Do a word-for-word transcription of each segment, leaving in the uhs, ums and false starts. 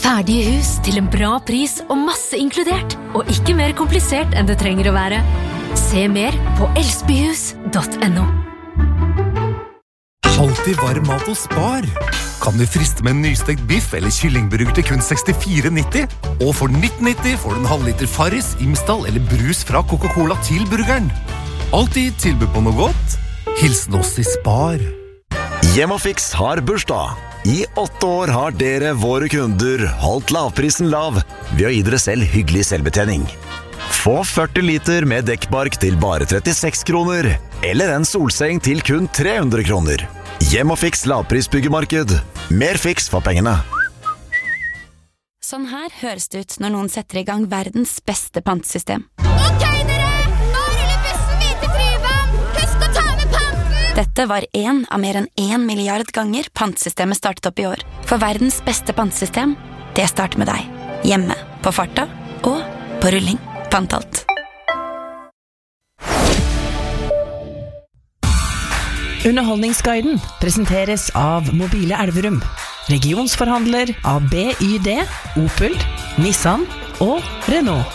Ferdige hus til en bra pris og masse inkludert, og ikke mer komplisert enn det trenger å være. Se mer på elsbyhus punktum no. Alltid varm mat hos Spar. Kan du friste med en nystekt biff eller kyllingburger til kun sekstifire nitti? Og for nitten nitti får du en halvliter Farris, Imsdal eller brus fra Coca-Cola til burgeren. Alltid tilbud på noe godt. Hilsen oss i Spar. Hjemmefix har bursdag. I åtte år har dere, våre kunder, holdt lavprisen lav ved å gi dere selv hyggelig selvbetjening. Få førti liter med dekkbark til bare trettiseks kroner, eller en solseng til kun tre hundre kroner. Hjemmefix lavprisbyggemarked. Mer fiks for pengene. Sånn her høres det ut når noen setter i gang verdens beste pantesystem. Ok, dere! Nå ruller bussen videre til Tryvann! Husk å ta med panten! Dette var en av mer enn en milliard ganger pantesystemet startet opp i år. For verdens beste pantesystem, det starter med deg. Hjemme, på farta og på rulling. Pantalt. Underholdningsguiden presenteres av Mobile Elverum, regionsforhandler av B Y D, Opel, Nissan og Renault.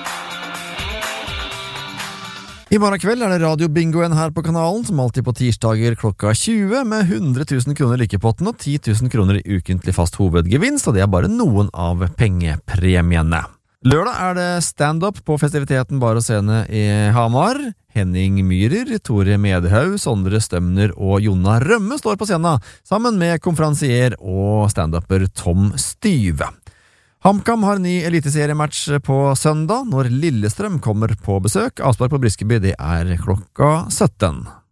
I morgen kveld er det radiobingoen her på kanalen, som alltid på tirsdager klokka tjue, med hundre tusen kroner likepotten og ti tusen kroner i ukentlig fast hovedgevinst, og det er bare noen av pengepremiene. Lørdag er det stand-up på festiviteten Bar og Scene i Hamar. Henning Myhrer, Tore Medhaug, Sondre Stømner og Jonna Rømme står på scenen, sammen med konferansier og stand-upper Tom Styve. HamKam har ny eliteseriematch på søndag, når Lillestrøm kommer på besøk. Avspark på Briskeby, det er klokka sytten.